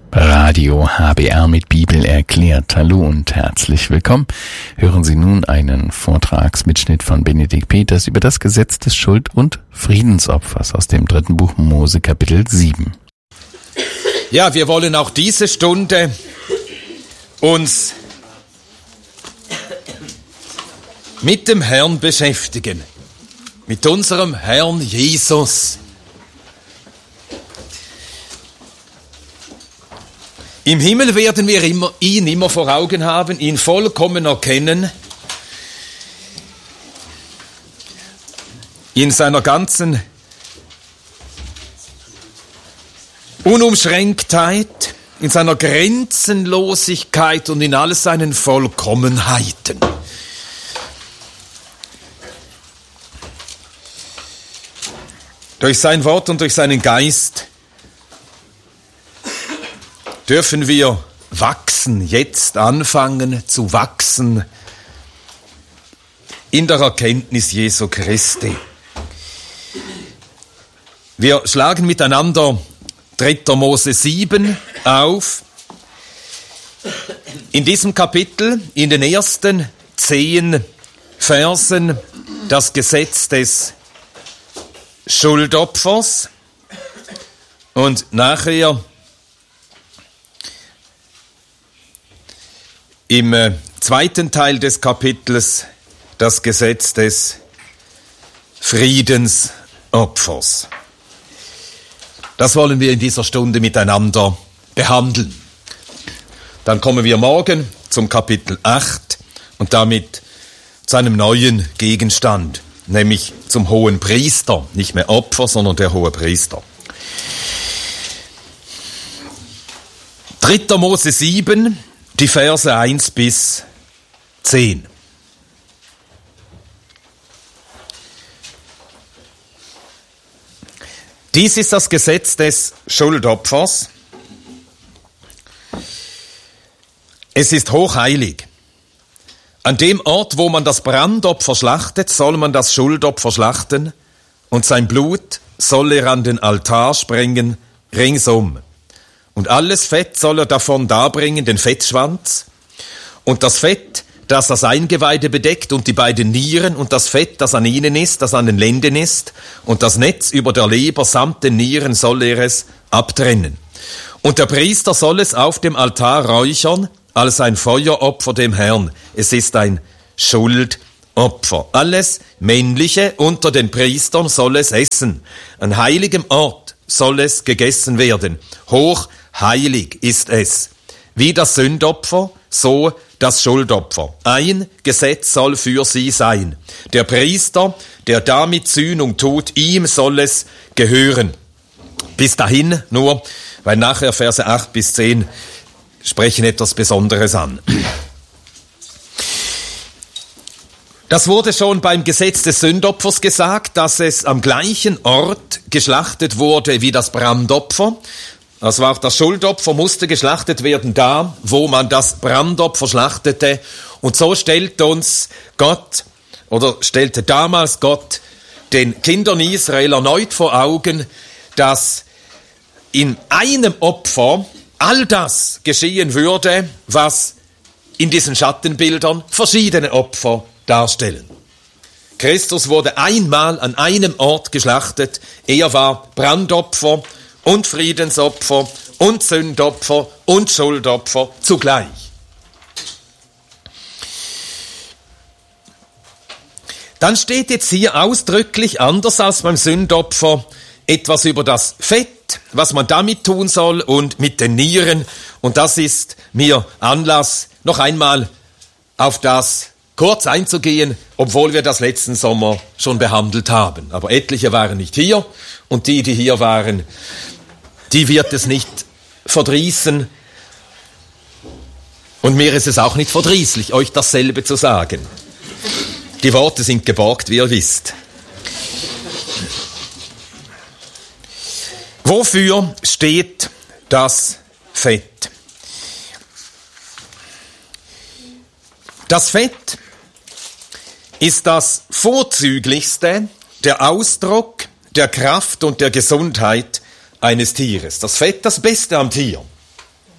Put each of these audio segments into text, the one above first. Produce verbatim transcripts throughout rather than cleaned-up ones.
Radio H B R mit Bibel erklärt. Hallo und herzlich willkommen. Hören Sie nun einen Vortragsmitschnitt von Benedikt Peters über das Gesetz des Schuld- und Friedensopfers aus dem dritten Buch Mose, Kapitel sieben. Ja, wir wollen auch diese Stunde uns mit dem Herrn beschäftigen, mit unserem Herrn Jesus. Im Himmel werden wir immer, ihn immer vor Augen haben, ihn vollkommen erkennen, in seiner ganzen Unumschränktheit, in seiner Grenzenlosigkeit und in all seinen Vollkommenheiten. Durch sein Wort und durch seinen Geist dürfen wir wachsen, jetzt anfangen zu wachsen in der Erkenntnis Jesu Christi. Wir schlagen miteinander dritter Mose sieben auf. In diesem Kapitel, in den ersten zehn Versen, das Gesetz des Schuldopfers und nachher im äh, zweiten Teil des Kapitels das Gesetz des Friedensopfers. Das wollen wir in dieser Stunde miteinander behandeln. Dann kommen wir morgen zum Kapitel acht und damit zu einem neuen Gegenstand, nämlich zum hohen Priester, nicht mehr Opfer, sondern der hohe Priester. dritter Mose sieben, die Verse eins bis zehn. Dies ist das Gesetz des Schuldopfers. Es ist hochheilig. An dem Ort, wo man das Brandopfer schlachtet, soll man das Schuldopfer schlachten, und sein Blut soll er an den Altar sprengen, ringsum. Und alles Fett soll er davon darbringen, den Fettschwanz, und das Fett, das das Eingeweide bedeckt, und die beiden Nieren, und das Fett, das an ihnen ist, das an den Lenden ist, und das Netz über der Leber samt den Nieren soll er es abtrennen. Und der Priester soll es auf dem Altar räuchern, als ein Feueropfer dem Herrn. Es ist ein Schuldopfer. Alles Männliche unter den Priestern soll es essen. An heiligem Ort soll es gegessen werden. Hochheilig ist es. Wie das Sündopfer, so das Schuldopfer. Ein Gesetz soll für sie sein. Der Priester, der damit Sühnung tut, ihm soll es gehören. Bis dahin nur, weil nachher Verse acht bis zehn sprechen etwas Besonderes an. Das wurde schon beim Gesetz des Sündopfers gesagt, dass es am gleichen Ort geschlachtet wurde wie das Brandopfer. Das war das Schuldopfer, musste geschlachtet werden da, wo man das Brandopfer schlachtete. Und so stellt uns Gott, oder stellte damals Gott den Kindern Israel erneut vor Augen, dass in einem Opfer all das geschehen würde, was in diesen Schattenbildern verschiedene Opfer darstellen. Christus wurde einmal an einem Ort geschlachtet. Er war Brandopfer und Friedensopfer und Sündopfer und Schuldopfer zugleich. Dann steht jetzt hier ausdrücklich, anders als beim Sündopfer, etwas über das Fett, was man damit tun soll, und mit den Nieren. Und das ist mir Anlass, noch einmal auf das kurz einzugehen, obwohl wir das letzten Sommer schon behandelt haben. Aber etliche waren nicht hier, und die, die hier waren, die wird es nicht verdrießen. Und mir ist es auch nicht verdrießlich, euch dasselbe zu sagen. Die Worte sind geborgt, wie ihr wisst. Wofür steht das Fett? Das Fett ist das vorzüglichste, der Ausdruck der Kraft und der Gesundheit eines Tieres. Das Fett, das Beste am Tier.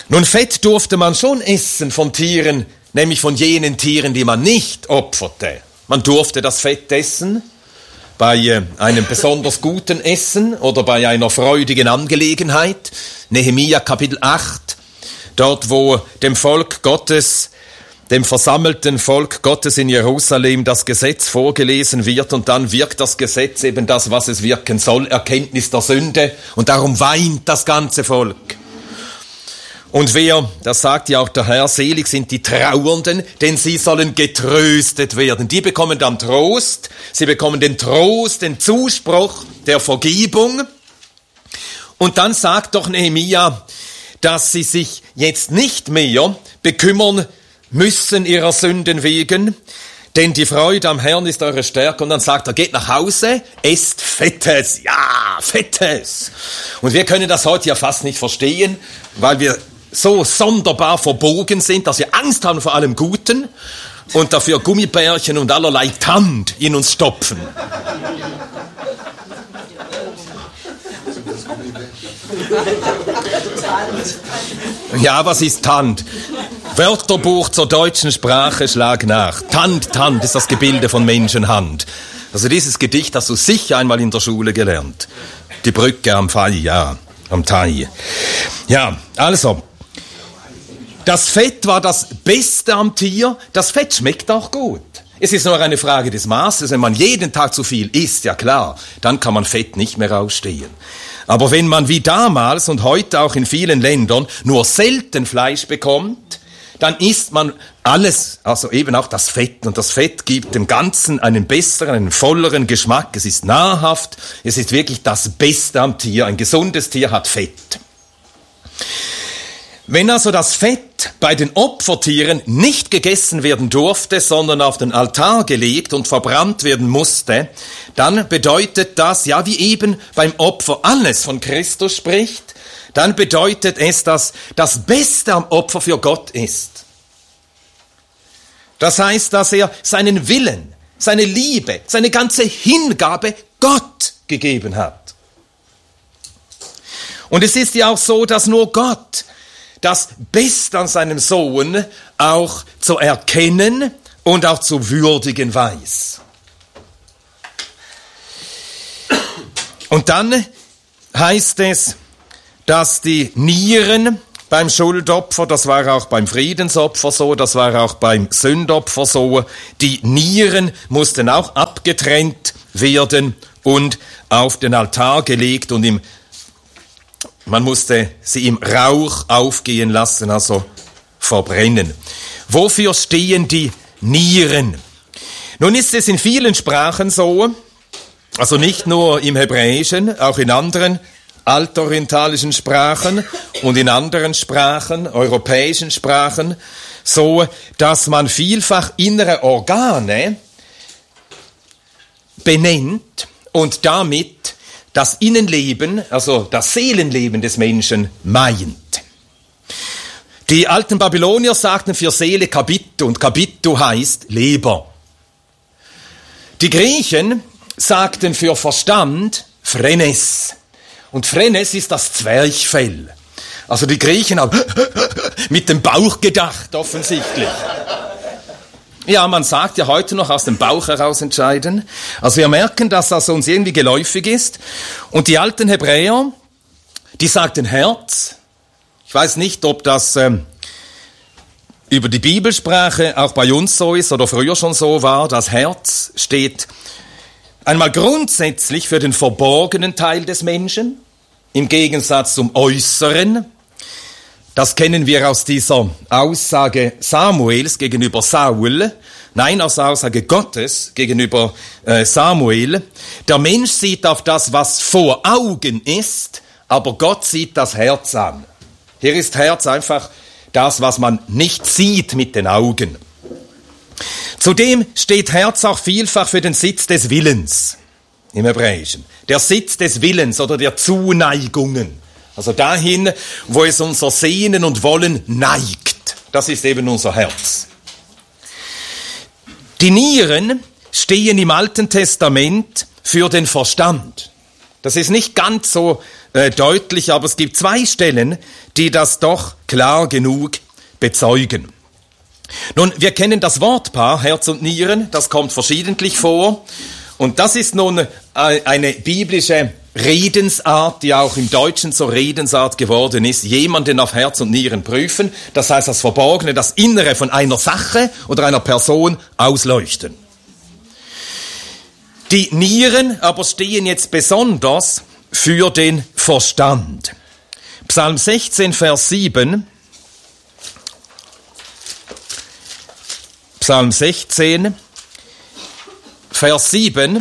Nun, Fett durfte man schon essen von Tieren, nämlich von jenen Tieren, die man nicht opferte. Man durfte das Fett essen bei äh, einem besonders guten Essen oder bei einer freudigen Angelegenheit. Nehemia Kapitel acht, dort wo dem Volk Gottes, dem versammelten Volk Gottes in Jerusalem das Gesetz vorgelesen wird und dann wirkt das Gesetz eben das, was es wirken soll, Erkenntnis der Sünde, und darum weint das ganze Volk. Und wer, das sagt ja auch der Herr, selig sind die Trauernden, denn sie sollen getröstet werden. Die bekommen dann Trost, sie bekommen den Trost, den Zuspruch der Vergebung. Und dann sagt doch Nehemia, dass sie sich jetzt nicht mehr bekümmern müssen ihrer Sünden wegen, denn die Freude am Herrn ist eure Stärke. Und dann sagt er, geht nach Hause, esst Fettes, ja, Fettes. Und wir können das heute ja fast nicht verstehen, weil wir so sonderbar verbogen sind, dass wir Angst haben vor allem Guten und dafür Gummibärchen und allerlei Tand in uns stopfen. Ja, was ist Tand? Wörterbuch zur deutschen Sprache, schlag nach. Tand, Tand ist das Gebilde von Menschenhand. Also dieses Gedicht hast du sicher einmal in der Schule gelernt. Die Brücke am Fai, ja, am Tai. Ja, also, das Fett war das Beste am Tier. Das Fett schmeckt auch gut. Es ist nur eine Frage des Maßes. Wenn man jeden Tag zu viel isst, ja klar, dann kann man Fett nicht mehr ausstehen. Aber wenn man wie damals und heute auch in vielen Ländern nur selten Fleisch bekommt, dann isst man alles, also eben auch das Fett. Und das Fett gibt dem Ganzen einen besseren, einen volleren Geschmack. Es ist nahrhaft, es ist wirklich das Beste am Tier. Ein gesundes Tier hat Fett. Wenn also das Fett bei den Opfertieren nicht gegessen werden durfte, sondern auf den Altar gelegt und verbrannt werden musste, dann bedeutet das, ja wie eben beim Opfer alles von Christus spricht, dann bedeutet es, dass das Beste am Opfer für Gott ist. Das heißt, dass er seinen Willen, seine Liebe, seine ganze Hingabe Gott gegeben hat. Und es ist ja auch so, dass nur Gott das Beste an seinem Sohn auch zu erkennen und auch zu würdigen weiß. Und dann heißt es, dass die Nieren beim Schuldopfer, das war auch beim Friedensopfer so, das war auch beim Sündopfer so, die Nieren mussten auch abgetrennt werden und auf den Altar gelegt und im Man musste sie im Rauch aufgehen lassen, also verbrennen. Wofür stehen die Nieren? Nun ist es in vielen Sprachen so, also nicht nur im Hebräischen, auch in anderen altorientalischen Sprachen und in anderen Sprachen, europäischen Sprachen, so, dass man vielfach innere Organe benennt und damit das Innenleben, also das Seelenleben des Menschen meint. Die alten Babylonier sagten für Seele Kabitu und Kabitu heißt Leber. Die Griechen sagten für Verstand Phrenes. Und Phrenes ist das Zwerchfell. Also die Griechen haben mit dem Bauch gedacht, offensichtlich. Ja, man sagt ja heute noch aus dem Bauch heraus entscheiden. Also wir merken, dass das uns irgendwie geläufig ist. Und die alten Hebräer, die sagten Herz. Ich weiß nicht, ob das ähm, über die Bibelsprache auch bei uns so ist oder früher schon so war. Das Herz steht einmal grundsätzlich für den verborgenen Teil des Menschen, im Gegensatz zum Äußeren. Das kennen wir aus dieser Aussage Samuels gegenüber Saul. Nein, aus der Aussage Gottes gegenüber äh, Samuel. Der Mensch sieht auf das, was vor Augen ist, aber Gott sieht das Herz an. Hier ist Herz einfach das, was man nicht sieht mit den Augen. Zudem steht Herz auch vielfach für den Sitz des Willens im Hebräischen. Der Sitz des Willens oder der Zuneigungen. Also dahin, wo es unser Sehnen und Wollen neigt. Das ist eben unser Herz. Die Nieren stehen im Alten Testament für den Verstand. Das ist nicht ganz so äh, deutlich, aber es gibt zwei Stellen, die das doch klar genug bezeugen. Nun, wir kennen das Wortpaar Herz und Nieren, das kommt verschiedentlich vor. Und das ist nun eine biblische Redensart, die auch im Deutschen zur Redensart geworden ist. Jemanden auf Herz und Nieren prüfen, das heißt das Verborgene, das Innere von einer Sache oder einer Person ausleuchten. Die Nieren aber stehen jetzt besonders für den Verstand. Psalm sechzehn, Vers sieben. Psalm sechzehn, Vers sieben.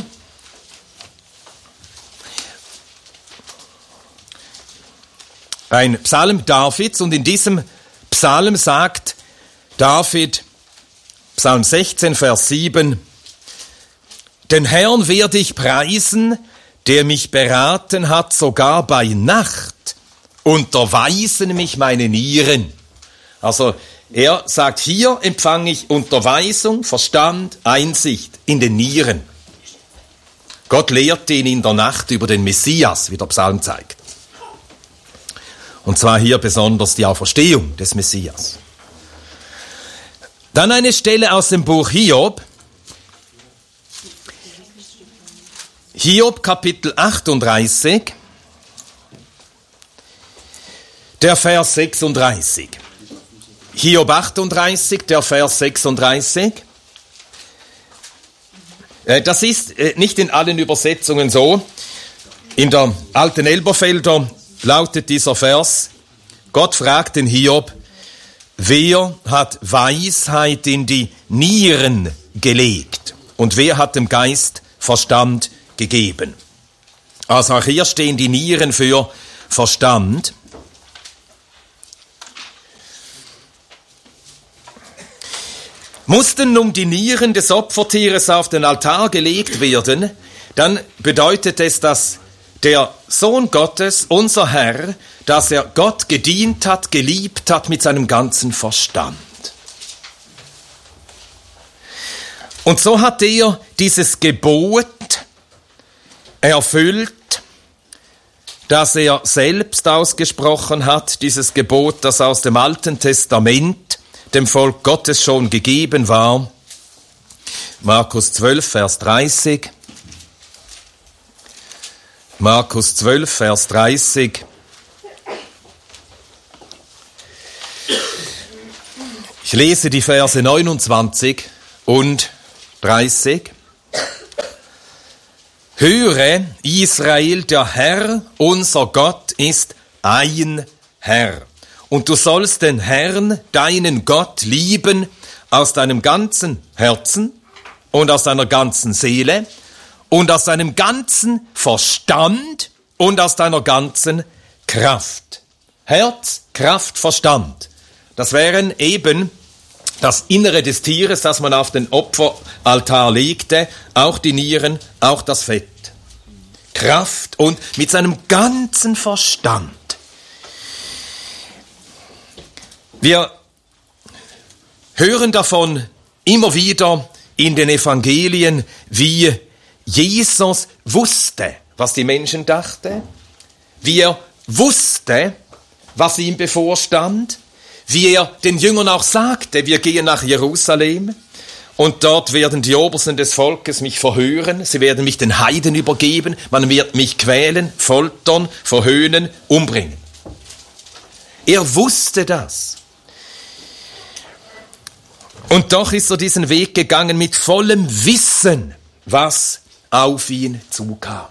Ein Psalm Davids, und in diesem Psalm sagt David, Psalm sechzehn, Vers sieben, den Herrn werde ich preisen, der mich beraten hat, sogar bei Nacht, unterweisen mich meine Nieren. Also er sagt, hier empfange ich Unterweisung, Verstand, Einsicht in den Nieren. Gott lehrt ihn in der Nacht über den Messias, wie der Psalm zeigt. Und zwar hier besonders die Auferstehung des Messias. Dann eine Stelle aus dem Buch Hiob. Hiob Kapitel achtunddreißig, der Vers sechsunddreißig. Hiob achtunddreißig, der Vers sechsunddreißig. Das ist nicht in allen Übersetzungen so. In der alten Elberfelder lautet dieser Vers, Gott fragt den Hiob, wer hat Weisheit in die Nieren gelegt und wer hat dem Geist Verstand gegeben? Also auch hier stehen die Nieren für Verstand. Mussten nun die Nieren des Opfertieres auf den Altar gelegt werden, dann bedeutet es, dass der Sohn Gottes, unser Herr, dass er Gott gedient hat, geliebt hat mit seinem ganzen Verstand. Und so hat er dieses Gebot erfüllt, das er selbst ausgesprochen hat, dieses Gebot, das aus dem Alten Testament dem Volk Gottes schon gegeben war. Markus zwölf, Vers dreißig. Markus zwölf, Vers dreißig. Ich lese die Verse neunundzwanzig und dreißig. Höre, Israel, der Herr, unser Gott, ist ein Herr. Und du sollst den Herrn, deinen Gott, lieben aus deinem ganzen Herzen und aus deiner ganzen Seele und aus deinem ganzen Verstand und aus deiner ganzen Kraft. Herz, Kraft, Verstand. Das wären eben das Innere des Tieres, das man auf den Opferaltar legte, auch die Nieren, auch das Fett. Kraft und mit seinem ganzen Verstand. Wir hören davon immer wieder in den Evangelien, wie Jesus wusste, was die Menschen dachten, wie er wusste, was ihm bevorstand, wie er den Jüngern auch sagte, wir gehen nach Jerusalem und dort werden die Obersten des Volkes mich verhören, sie werden mich den Heiden übergeben, man wird mich quälen, foltern, verhöhnen, umbringen. Er wusste das. Und doch ist er diesen Weg gegangen mit vollem Wissen, was auf ihn zukam.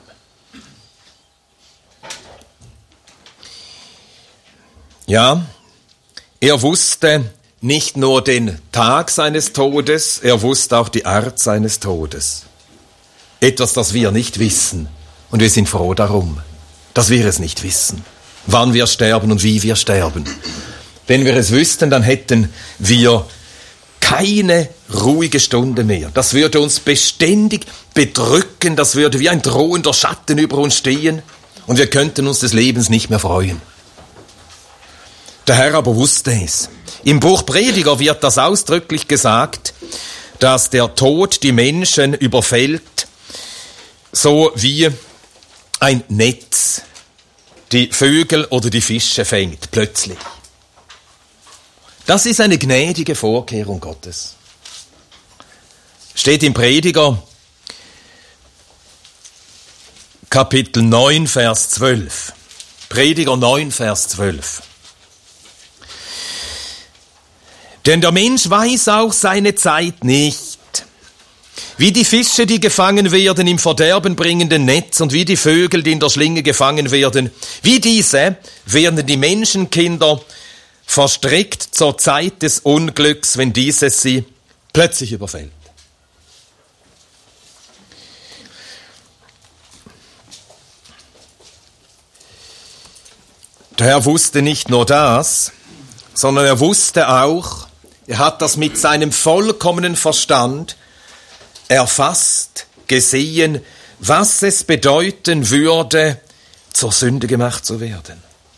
Ja, er wusste nicht nur den Tag seines Todes, er wusste auch die Art seines Todes. Etwas, das wir nicht wissen. Und wir sind froh darum, dass wir es nicht wissen. Wann wir sterben und wie wir sterben. Wenn wir es wüssten, dann hätten wir keine ruhige Stunde mehr. Das würde uns beständig bedrücken, das würde wie ein drohender Schatten über uns stehen und wir könnten uns des Lebens nicht mehr freuen. Der Herr aber wusste es. Im Buch Prediger wird das ausdrücklich gesagt, dass der Tod die Menschen überfällt, so wie ein Netz die Vögel oder die Fische fängt, plötzlich. Das ist eine gnädige Vorkehrung Gottes. Steht im Prediger, Kapitel neun, Vers zwölf. Prediger neun, Vers zwölf. Denn der Mensch weiß auch seine Zeit nicht. Wie die Fische, die gefangen werden im verderbenbringenden Netz und wie die Vögel, die in der Schlinge gefangen werden, wie diese werden die Menschenkinder verstrickt zur Zeit des Unglücks, wenn dieses sie plötzlich überfällt. Der Herr wusste nicht nur das, sondern er wusste auch, er hat das mit seinem vollkommenen Verstand erfasst, gesehen, was es bedeuten würde, zur Sünde gemacht zu werden.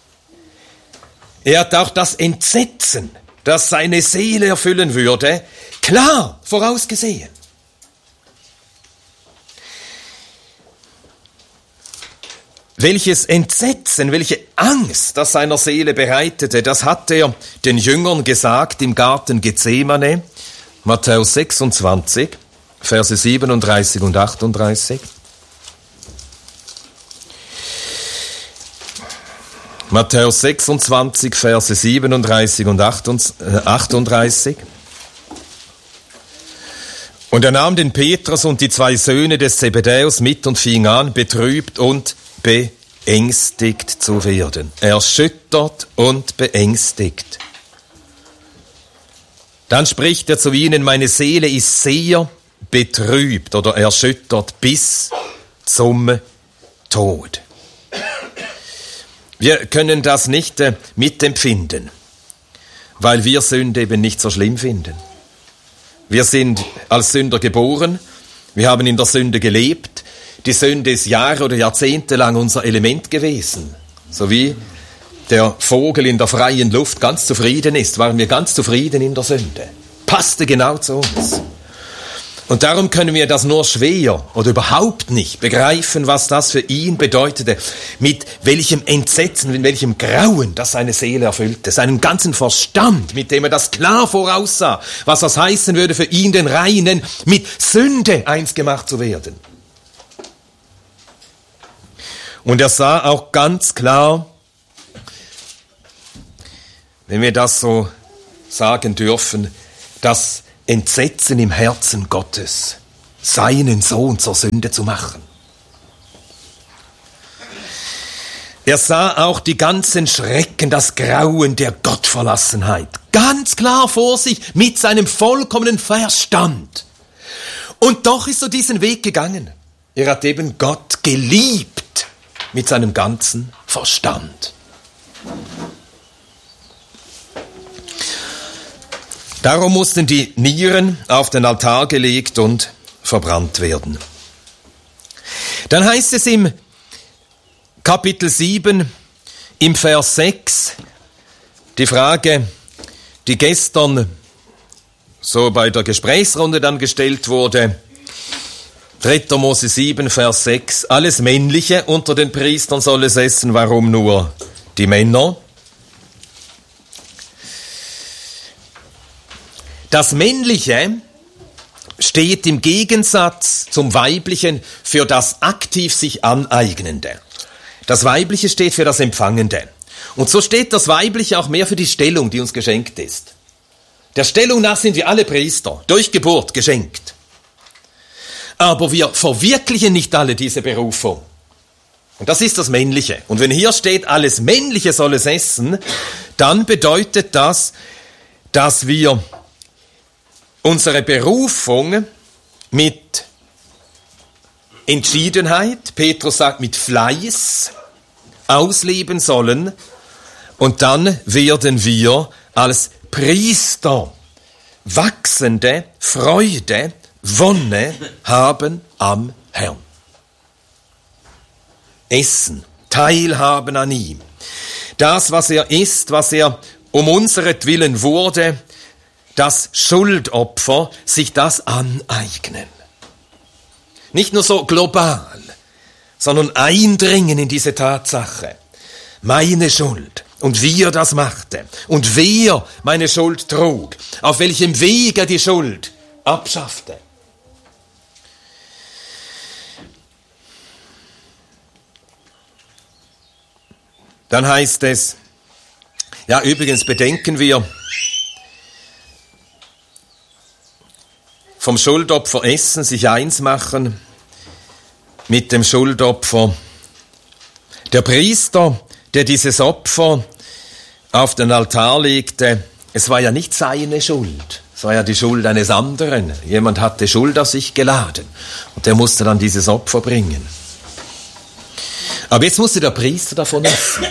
Er hat auch das Entsetzen, das seine Seele erfüllen würde, klar vorausgesehen. Welches Entsetzen, welche Angst das seiner Seele bereitete, das hat er den Jüngern gesagt im Garten Gethsemane, Matthäus sechsundzwanzig, Verse siebenunddreißig und achtunddreißig. Matthäus sechsundzwanzig, Verse siebenunddreißig und achtunddreißig. Und er nahm den Petrus und die zwei Söhne des Zebedäus mit und fing an, betrübt und beängstigt zu werden. Erschüttert und beängstigt. Dann spricht er zu ihnen, meine Seele ist sehr betrübt oder erschüttert bis zum Tod. Wir können das nicht äh, mitempfinden, weil wir Sünde eben nicht so schlimm finden. Wir sind als Sünder geboren, wir haben in der Sünde gelebt. Die Sünde ist Jahre oder Jahrzehnte lang unser Element gewesen. So wie der Vogel in der freien Luft ganz zufrieden ist, waren wir ganz zufrieden in der Sünde. Passte genau zu uns. Und darum können wir das nur schwer oder überhaupt nicht begreifen, was das für ihn bedeutete, mit welchem Entsetzen, mit welchem Grauen das seine Seele erfüllte, seinen ganzen Verstand, mit dem er das klar voraussah, was das heißen würde für ihn, den Reinen, mit Sünde eins gemacht zu werden. Und er sah auch ganz klar, wenn wir das so sagen dürfen, dass Entsetzen im Herzen Gottes, seinen Sohn zur Sünde zu machen. Er sah auch die ganzen Schrecken, das Grauen der Gottverlassenheit, ganz klar vor sich mit seinem vollkommenen Verstand. Und doch ist er diesen Weg gegangen. Er hat eben Gott geliebt mit seinem ganzen Verstand. Darum mussten die Nieren auf den Altar gelegt und verbrannt werden. Dann heißt es im Kapitel sieben, im Vers sechs, die Frage, die gestern so bei der Gesprächsrunde dann gestellt wurde, dritter Mose sieben, Vers sechs, alles Männliche unter den Priestern soll es essen, warum nur die Männer? Das Männliche steht im Gegensatz zum Weiblichen für das aktiv sich Aneignende. Das Weibliche steht für das Empfangende. Und so steht das Weibliche auch mehr für die Stellung, die uns geschenkt ist. Der Stellung nach sind wir alle Priester, durch Geburt geschenkt. Aber wir verwirklichen nicht alle diese Berufung. Und das ist das Männliche. Und wenn hier steht, alles Männliche soll es essen, dann bedeutet das, dass wir unsere Berufung mit Entschiedenheit, Petrus sagt mit Fleiß, ausleben sollen und dann werden wir als Priester wachsende Freude, Wonne haben am Herrn. Essen, teilhaben an ihm. Das, was er ist, was er um unseretwillen wurde, das Schuldopfer, sich das aneignen. Nicht nur so global, sondern eindringen in diese Tatsache. Meine Schuld, und wie er das machte und wer meine Schuld trug, auf welchem Weg er die Schuld abschaffte. Dann heißt es, ja übrigens bedenken wir, vom Schuldopfer essen, sich eins machen mit dem Schuldopfer. Der Priester, der dieses Opfer auf den Altar legte, es war ja nicht seine Schuld, es war ja die Schuld eines anderen. Jemand hatte Schuld auf sich geladen und der musste dann dieses Opfer bringen. Aber jetzt musste der Priester davon essen.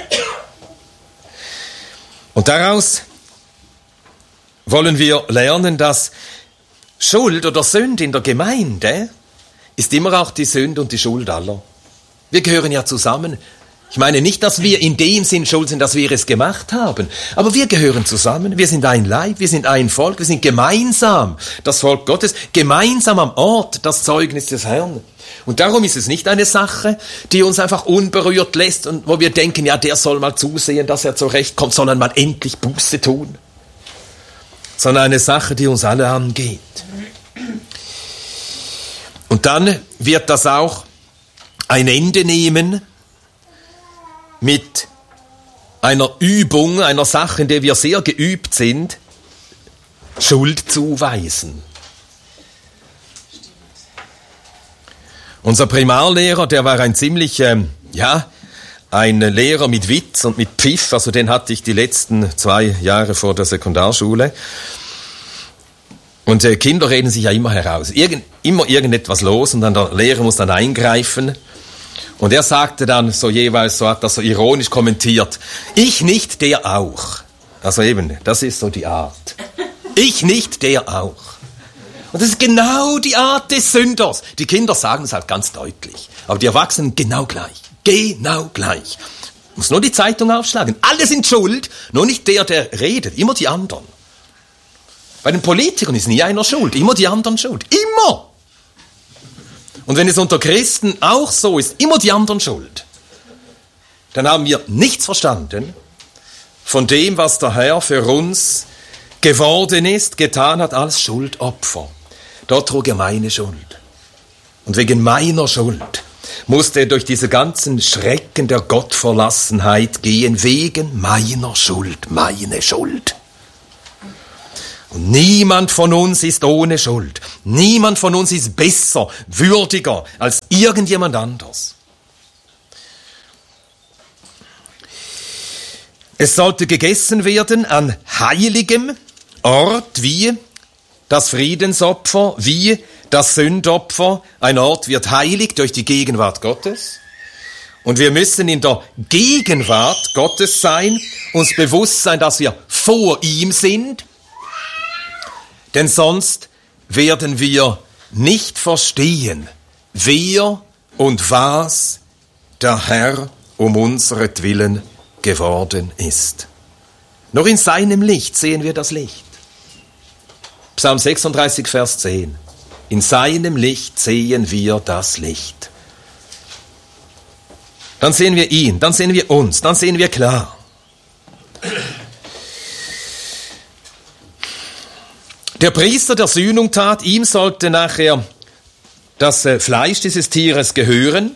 Und daraus wollen wir lernen, dass Schuld oder Sünde in der Gemeinde ist immer auch die Sünde und die Schuld aller. Wir gehören ja zusammen. Ich meine nicht, dass wir in dem Sinn schuld sind, dass wir es gemacht haben, aber wir gehören zusammen. Wir sind ein Leib, wir sind ein Volk, wir sind gemeinsam das Volk Gottes, gemeinsam am Ort das Zeugnis des Herrn. Und darum ist es nicht eine Sache, die uns einfach unberührt lässt und wo wir denken, ja, der soll mal zusehen, dass er zurechtkommt, sondern mal endlich Buße tun. Sondern eine Sache, die uns alle angeht. Und dann wird das auch ein Ende nehmen mit einer Übung, einer Sache, in der wir sehr geübt sind, Schuld zuweisen. Unser Primarlehrer, der war ein ziemlich, ähm, ja, ein Lehrer mit Witz und mit Pfiff, also den hatte ich die letzten zwei Jahre vor der Sekundarschule. Und äh, Kinder reden sich ja immer heraus. Irgend, immer irgendetwas los und dann der Lehrer muss dann eingreifen. Und er sagte dann so jeweils, so hat das so ironisch kommentiert, ich nicht, der auch. Also eben, das ist so die Art. Ich nicht, der auch. Und das ist genau die Art des Sünders. Die Kinder sagen es halt ganz deutlich. Aber die Erwachsenen genau gleich. Genau gleich. Muss nur die Zeitung aufschlagen. Alle sind schuld, nur nicht der, der redet. Immer die anderen. Bei den Politikern ist nie einer schuld. Immer die anderen schuld. Immer! Und wenn es unter Christen auch so ist, immer die anderen schuld, dann haben wir nichts verstanden von dem, was der Herr für uns geworden ist, getan hat als Schuldopfer. Dort trug er meine Schuld. Und wegen meiner Schuld musste er durch diese ganzen Schrecken der Gottverlassenheit gehen, wegen meiner Schuld, meine Schuld. Und niemand von uns ist ohne Schuld. Niemand von uns ist besser, würdiger als irgendjemand anders. Es sollte gegessen werden an heiligem Ort, wie das Friedensopfer, wie das Sündopfer. Ein Ort wird heilig durch die Gegenwart Gottes. Und wir müssen in der Gegenwart Gottes sein, uns bewusst sein, dass wir vor ihm sind. Denn sonst werden wir nicht verstehen, wer und was der Herr um unseretwillen geworden ist. Nur in seinem Licht sehen wir das Licht. Psalm sechsunddreißig, Vers zehn. In seinem Licht sehen wir das Licht. Dann sehen wir ihn, dann sehen wir uns, dann sehen wir klar. Der Priester, der Sühnung tat, ihm sollte nachher das Fleisch dieses Tieres gehören.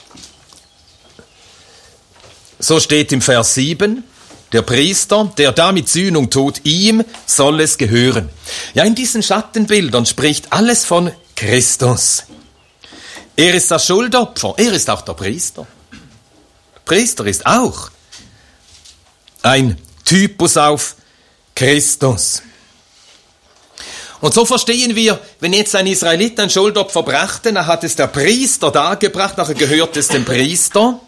So steht im Vers sieben, der Priester, der damit Sühnung tut, ihm soll es gehören. Ja, in diesen Schattenbildern spricht alles von Christus. Er ist das Schuldopfer, er ist auch der Priester. Der Priester ist auch ein Typus auf Christus. Und so verstehen wir, wenn jetzt ein Israelit ein Schuldopfer brachte, dann hat es der Priester dargebracht, nachher gehört es dem Priester.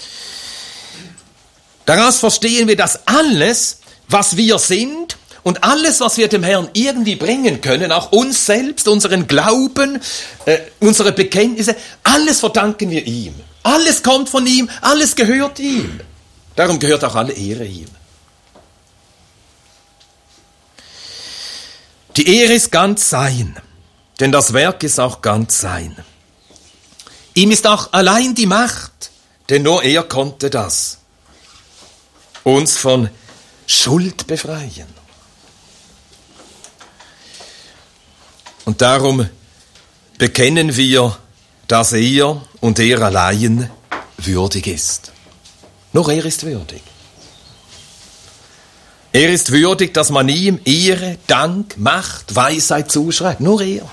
Daraus verstehen wir, dass alles, was wir sind und alles, was wir dem Herrn irgendwie bringen können, auch uns selbst, unseren Glauben, äh, unsere Bekenntnisse, alles verdanken wir ihm. Alles kommt von ihm, alles gehört ihm. Darum gehört auch alle Ehre ihm. Die Ehre ist ganz sein, denn das Werk ist auch ganz sein. Ihm ist auch allein die Macht, denn nur er konnte das. uns von Schuld befreien. Und darum bekennen wir, dass er und er allein würdig ist. Nur er ist würdig. Er ist würdig, dass man ihm Ehre, Dank, Macht, Weisheit zuschreibt. Nur er.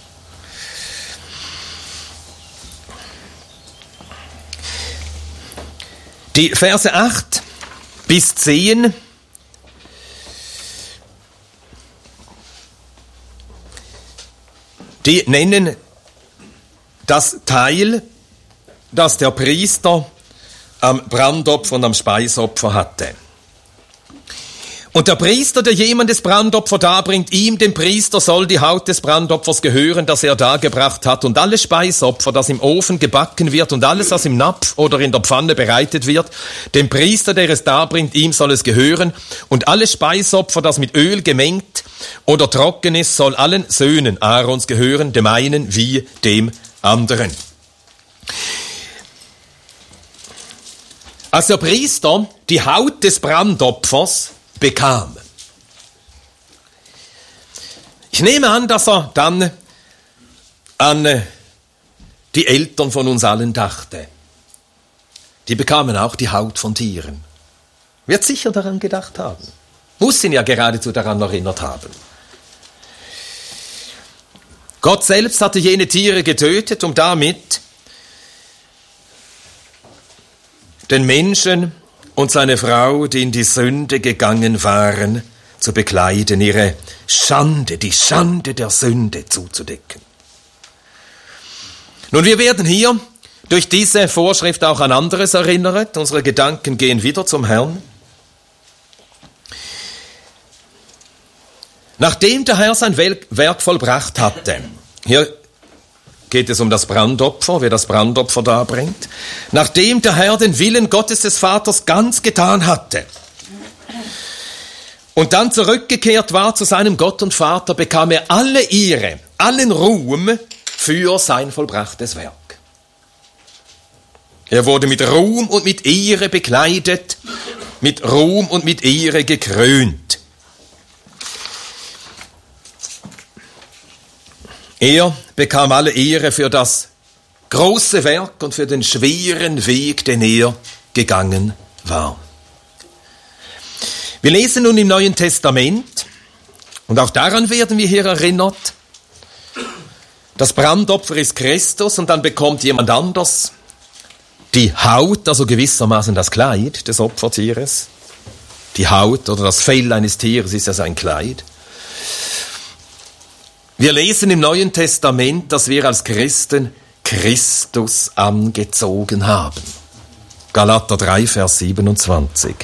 Die Verse acht bis zehn die nennen das Teil, das der Priester am Brandopfer und am Speisopfer hatte. Und der Priester, der jemandes Brandopfer darbringt, ihm, dem Priester, soll die Haut des Brandopfers gehören, das er dargebracht hat. Und alles Speisopfer, das im Ofen gebacken wird und alles, was im Napf oder in der Pfanne bereitet wird, dem Priester, der es darbringt, ihm soll es gehören. Und alles Speisopfer, das mit Öl gemengt oder trocken ist, soll allen Söhnen Aarons gehören, dem einen wie dem anderen. Als der Priester die Haut des Brandopfers bekam. Ich nehme an, dass er dann an die Eltern von uns allen dachte. Die bekamen auch die Haut von Tieren. Wird sicher daran gedacht haben. Muss ihn ja geradezu daran erinnert haben. Gott selbst hatte jene Tiere getötet, um damit den Menschen und seine Frau, die in die Sünde gegangen waren, zu bekleiden, ihre Schande, die Schande der Sünde zuzudecken. Nun, wir werden hier durch diese Vorschrift auch an anderes erinnert. Unsere Gedanken gehen wieder zum Herrn. Nachdem der Herr sein Werk vollbracht hatte, hier geht es um das Brandopfer, wer das Brandopfer darbringt. Nachdem der Herr den Willen Gottes des Vaters ganz getan hatte und dann zurückgekehrt war zu seinem Gott und Vater, bekam er alle Ehre, allen Ruhm für sein vollbrachtes Werk. Er wurde mit Ruhm und mit Ehre bekleidet, mit Ruhm und mit Ehre gekrönt. Er bekam alle Ehre für das große Werk und für den schweren Weg, den er gegangen war. Wir lesen nun im Neuen Testament, und auch daran werden wir hier erinnert, das Brandopfer ist Christus, und dann bekommt jemand anders die Haut, also gewissermaßen das Kleid des Opfertieres. Die Haut oder das Fell eines Tieres ist ja sein Kleid. Wir lesen im Neuen Testament, dass wir als Christen Christus angezogen haben. Galater drei, Vers siebenundzwanzig.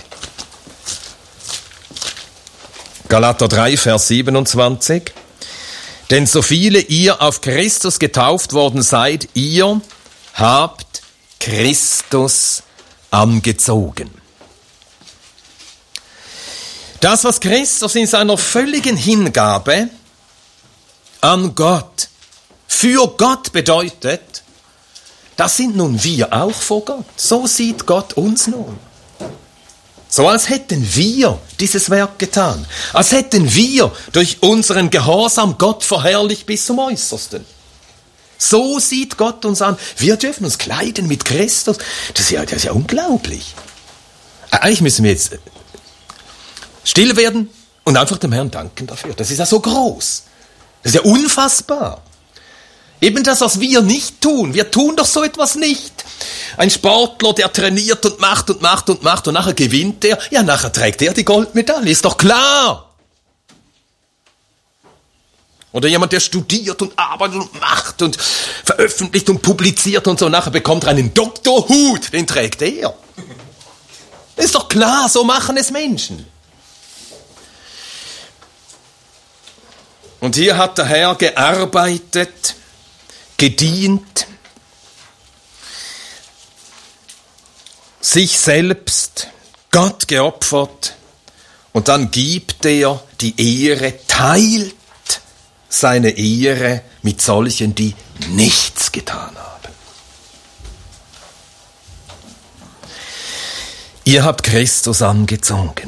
Galater drei, Vers siebenundzwanzig. Denn so viele ihr auf Christus getauft worden seid, ihr habt Christus angezogen. Das, was Christus in seiner völligen Hingabe an Gott, für Gott bedeutet, das sind nun wir auch vor Gott. So sieht Gott uns nun. So als hätten wir dieses Werk getan. Als hätten wir durch unseren Gehorsam Gott verherrlicht bis zum Äußersten. So sieht Gott uns an. Wir dürfen uns kleiden mit Christus. Das ist ja, das ist ja unglaublich. Eigentlich müssen wir jetzt still werden und einfach dem Herrn danken dafür. Das ist ja so groß. Das ist ja unfassbar. Eben das, was wir nicht tun. Wir tun doch so etwas nicht. Ein Sportler, der trainiert und macht und macht und macht und nachher gewinnt er. Ja, nachher trägt er die Goldmedaille. Ist doch klar. Oder jemand, der studiert und arbeitet und macht und veröffentlicht und publiziert und so. Nachher bekommt er einen Doktorhut. Den trägt er. Ist doch klar, so machen es Menschen. Und hier hat der Herr gearbeitet, gedient, sich selbst, Gott geopfert, und dann gibt er die Ehre, teilt seine Ehre mit solchen, die nichts getan haben. Ihr habt Christus angezogen.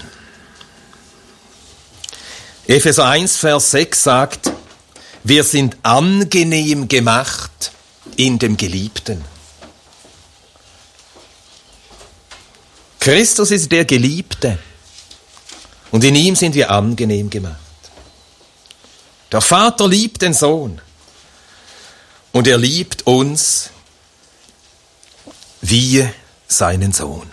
Epheser eins, Vers sechs sagt, wir sind angenehm gemacht in dem Geliebten. Christus ist der Geliebte und in ihm sind wir angenehm gemacht. Der Vater liebt den Sohn und er liebt uns wie seinen Sohn.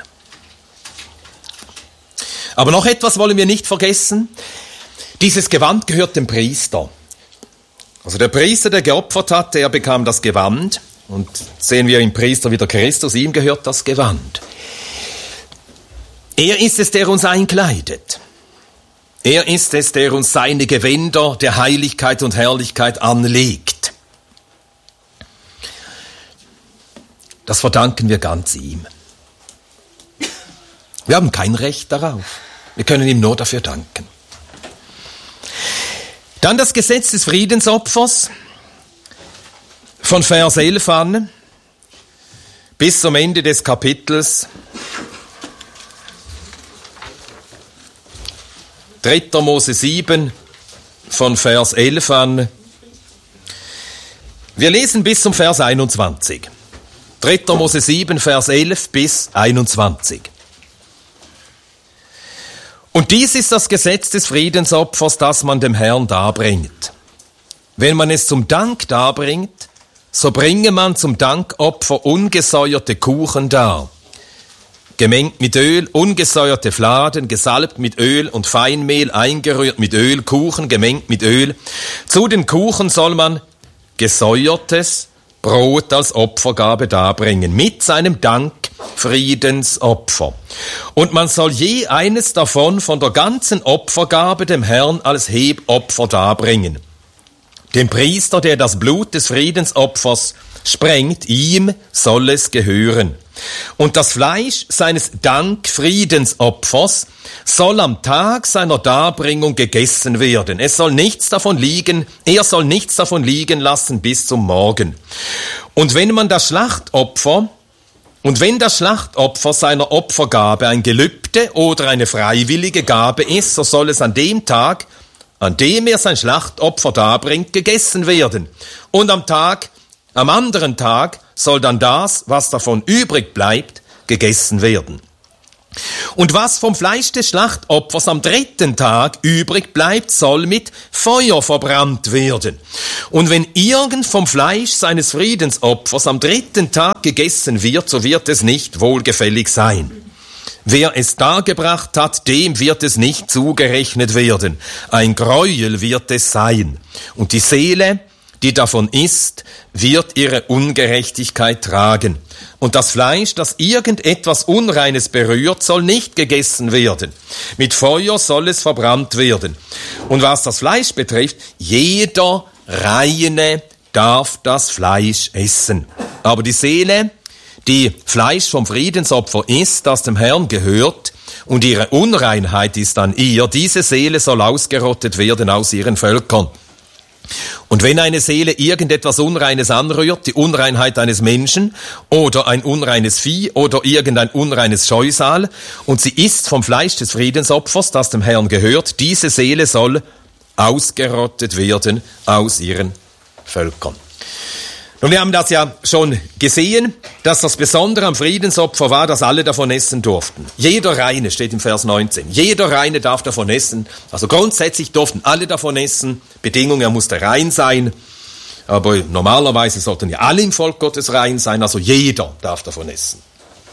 Aber noch etwas wollen wir nicht vergessen. Dieses Gewand gehört dem Priester. Also der Priester, der geopfert hat, der bekam das Gewand. Und sehen wir im Priester wieder Christus, ihm gehört das Gewand. Er ist es, der uns einkleidet. Er ist es, der uns seine Gewänder der Heiligkeit und Herrlichkeit anlegt. Das verdanken wir ganz ihm. Wir haben kein Recht darauf. Wir können ihm nur dafür danken. Dann das Gesetz des Friedensopfers von Vers elf an bis zum Ende des Kapitels. dritter Mose sieben von Vers elf an. Wir lesen bis zum Vers einundzwanzig. dritter Mose sieben, Vers elf bis einundzwanzig. Und dies ist das Gesetz des Friedensopfers, das man dem Herrn darbringt. Wenn man es zum Dank darbringt, so bringe man zum Dankopfer ungesäuerte Kuchen dar, gemengt mit Öl, ungesäuerte Fladen, gesalbt mit Öl und Feinmehl, eingerührt mit Öl, Kuchen gemengt mit Öl. Zu den Kuchen soll man gesäuertes Brot als Opfergabe darbringen, mit seinem Dank Friedensopfer. Und man soll je eines davon von der ganzen Opfergabe dem Herrn als Hebopfer darbringen. Dem Priester, der das Blut des Friedensopfers sprengt, ihm soll es gehören. Und das Fleisch seines Dankfriedensopfers soll am Tag seiner Darbringung gegessen werden. Es soll nichts davon liegen, er soll nichts davon liegen lassen bis zum Morgen. Und wenn man das Schlachtopfer, und wenn das Schlachtopfer seiner Opfergabe ein Gelübde oder eine freiwillige Gabe ist, so soll es an dem Tag, an dem er sein Schlachtopfer darbringt, gegessen werden. Und am Tag, am anderen Tag soll dann das, was davon übrig bleibt, gegessen werden. Und was vom Fleisch des Schlachtopfers am dritten Tag übrig bleibt, soll mit Feuer verbrannt werden. Und wenn irgend vom Fleisch seines Friedensopfers am dritten Tag gegessen wird, so wird es nicht wohlgefällig sein. Wer es dargebracht hat, dem wird es nicht zugerechnet werden. Ein Gräuel wird es sein. Und die Seele, die davon isst, wird ihre Ungerechtigkeit tragen. Und das Fleisch, das irgendetwas Unreines berührt, soll nicht gegessen werden. Mit Feuer soll es verbrannt werden. Und was das Fleisch betrifft, jeder Reine darf das Fleisch essen. Aber die Seele, die Fleisch vom Friedensopfer isst, das dem Herrn gehört, und ihre Unreinheit ist an ihr, diese Seele soll ausgerottet werden aus ihren Völkern. Und wenn eine Seele irgendetwas Unreines anrührt, die Unreinheit eines Menschen oder ein unreines Vieh oder irgendein unreines Scheusal, und sie isst vom Fleisch des Friedensopfers, das dem Herrn gehört, diese Seele soll ausgerottet werden aus ihren Völkern. Nun, wir haben das ja schon gesehen, dass das Besondere am Friedensopfer war, dass alle davon essen durften. Jeder Reine, steht im Vers neunzehn, jeder Reine darf davon essen. Also grundsätzlich durften alle davon essen. Bedingung, er musste rein sein. Aber normalerweise sollten ja alle im Volk Gottes rein sein, also jeder darf davon essen.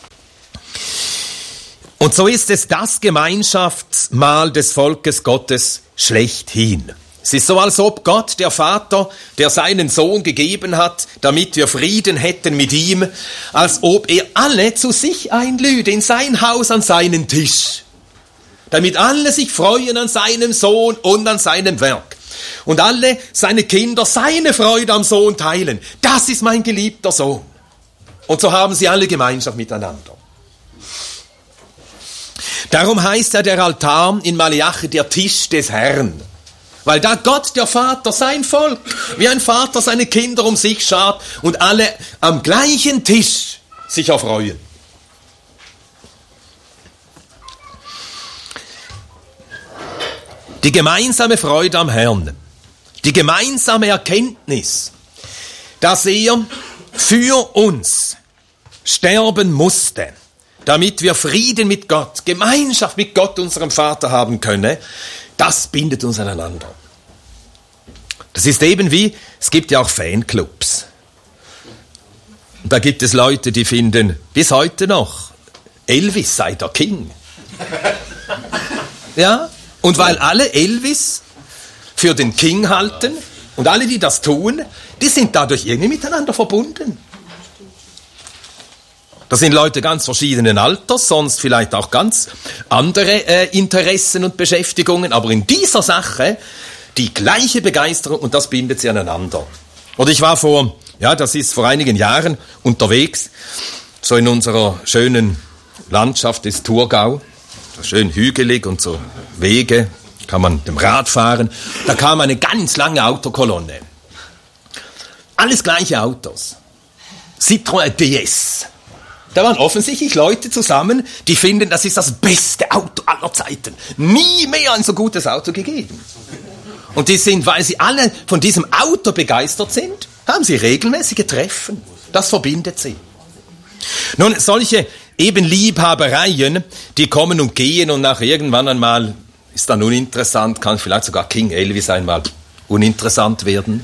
Und so ist es das Gemeinschaftsmahl des Volkes Gottes schlechthin. Es ist so, als ob Gott, der Vater, der seinen Sohn gegeben hat, damit wir Frieden hätten mit ihm, als ob er alle zu sich einlüde, in sein Haus, an seinen Tisch, damit alle sich freuen an seinem Sohn und an seinem Werk. Und alle seine Kinder seine Freude am Sohn teilen. Das ist mein geliebter Sohn. Und so haben sie alle Gemeinschaft miteinander. Darum heißt ja der Altar in Maleachi der Tisch des Herrn. Weil da Gott, der Vater, sein Volk, wie ein Vater seine Kinder um sich schart und alle am gleichen Tisch sich erfreuen. Die gemeinsame Freude am Herrn, die gemeinsame Erkenntnis, dass er für uns sterben musste, damit wir Frieden mit Gott, Gemeinschaft mit Gott, unserem Vater, haben können, das bindet uns aneinander. Das ist eben wie, es gibt ja auch Fanclubs. Und da gibt es Leute, die finden, bis heute noch, Elvis sei der King. Ja, und weil alle Elvis für den King halten und alle, die das tun, die sind dadurch irgendwie miteinander verbunden. Das sind Leute ganz verschiedenen Alters, sonst vielleicht auch ganz andere äh, Interessen und Beschäftigungen, aber in dieser Sache die gleiche Begeisterung und das bindet sie aneinander. Und ich war vor, ja, das ist vor einigen Jahren unterwegs, so in unserer schönen Landschaft des Thurgau, so schön hügelig und so Wege, kann man mit dem Rad fahren. Da kam eine ganz lange Autokolonne. Alles gleiche Autos. Citroën D S. Da waren offensichtlich Leute zusammen, die finden, das ist das beste Auto aller Zeiten. Nie mehr ein so gutes Auto gegeben. Und die sind, weil sie alle von diesem Auto begeistert sind, haben sie regelmäßige Treffen. Das verbindet sie. Nun, solche eben Liebhabereien, die kommen und gehen und nach irgendwann einmal ist dann uninteressant, kann vielleicht sogar King Elvis einmal uninteressant werden.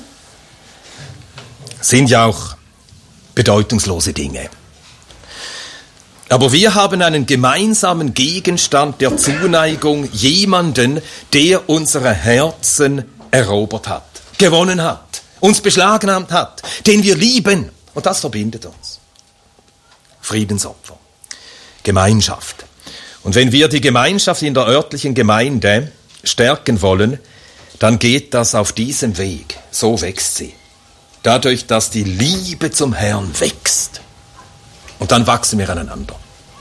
Sind ja auch bedeutungslose Dinge. Aber wir haben einen gemeinsamen Gegenstand der Zuneigung, jemanden, der unsere Herzen erobert hat, gewonnen hat, uns beschlagnahmt hat, den wir lieben. Und das verbindet uns. Friedensopfer, Gemeinschaft. Und wenn wir die Gemeinschaft in der örtlichen Gemeinde stärken wollen, dann geht das auf diesem Weg. So wächst sie. Dadurch, dass die Liebe zum Herrn wächst. Und dann wachsen wir aneinander.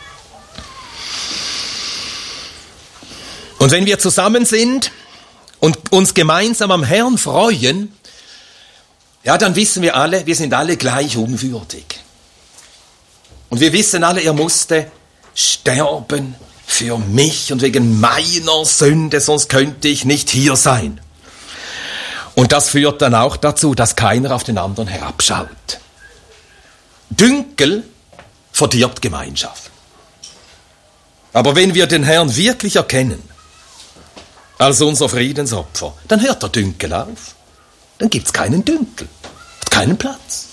Und wenn wir zusammen sind und uns gemeinsam am Herrn freuen, ja, dann wissen wir alle, wir sind alle gleich unwürdig. Und wir wissen alle, er musste sterben für mich und wegen meiner Sünde, sonst könnte ich nicht hier sein. Und das führt dann auch dazu, dass keiner auf den anderen herabschaut. Dünkel verdirbt Gemeinschaft. Aber wenn wir den Herrn wirklich erkennen, als unser Friedensopfer, dann hört der Dünkel auf. Dann gibt's keinen Dünkel, hat keinen Platz.